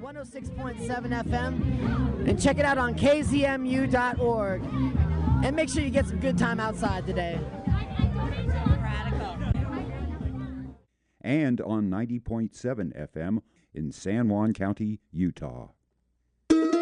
106.7 FM, and check it out on kzmu.org. And make sure you get some good time outside today. Radical. And on 90.7 FM in San Juan County, Utah.